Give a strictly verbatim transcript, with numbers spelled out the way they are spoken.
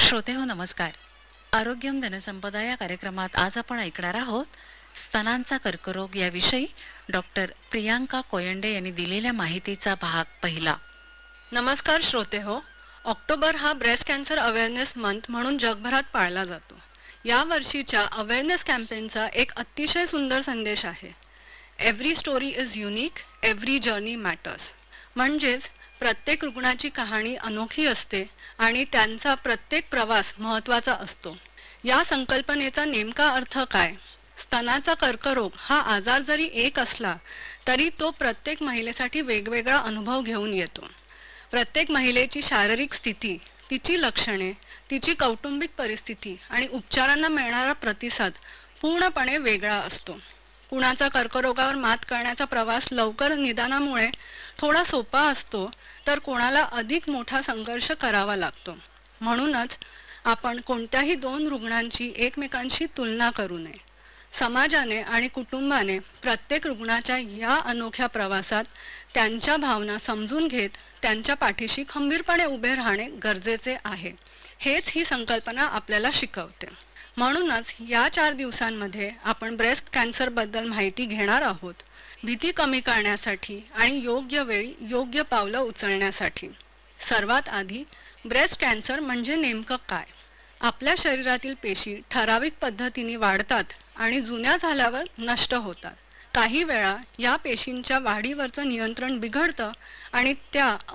श्रोतेहो नमस्कार. आरोग्यम धनसंपदा या कार्यक्रमात आज आपण ऐकणार आहोत स्तनांचा कर्करोग याविषयी डॉक्टर प्रियांका कोयंडे यांनी दिलेल्या माहितीचा भाग पहिला. नमस्कार श्रोतेहो. ऑक्टोबर हा ब्रेस्ट कॅन्सर अवेअरनेस मंथ म्हणून जगभरात पाळला जातो. या वर्षीच्या अवेअरनेस कॅम्पेनचा एक अतिशय सुंदर संदेश आहे. Every story is unique, every journey matters. म्हणजेच प्रत्येक रुग्णाची कहाणी अनोखी असते आणि त्यांचा प्रत्येक प्रवास महत्त्वाचा असतो. या संकल्पनेचा नेमका अर्थ काय? स्तनाचा कर्करोग हा आजार जरी एक असला तरी तो प्रत्येक महिलेसाठी वेगवेगळा अनुभव घेऊन येतो. प्रत्येक महिलेची शारीरिक स्थिती, तिची लक्षणे, तिची कौटुंबिक परिस्थिती आणि उपचारांना मिळणारा प्रतिसाद पूर्णपणे वेगळा असतो. कुणाचा कर्करोगावर मात करण्याचा प्रवास लवकर निदानामुळे थोडा सोपा असतो, तर कोणाला अधिक मोठा संघर्ष करावा लागतो. म्हणूनच आपण कोणत्याही दोन रुग्णांची एकमेकांशी तुलना करू नये. समाजाने आणि कुटुंबाने प्रत्येक रुग्णाच्या या अनोख्या प्रवासात त्यांच्या भावना समजून घेत त्यांच्या पाठीशी खंबीरपणे उभे राहणे गरजेचे आहे. हेच ही संकल्पना आपल्याला शिकवते. म्हणूनच या चार दिवसांमध्ये आपण ब्रेस्ट कॅन्सर बद्दल माहिती घेणार आहोत, भीती कमी करण्यासाठी आणि योग्य वेळी योग्य पावलं उचलण्यासाठी. सर्वात आधी, ब्रेस्ट कॅन्सर म्हणजे नेमकं काय? आपल्या शरीरातील पेशी ठराविक पद्धतीने वाढतात आणि जुन्या झाल्यावर नष्ट होतात. काही वेळा या पेशींच्या वाढीवरचं नियंत्रण बिघडतं आणि त्या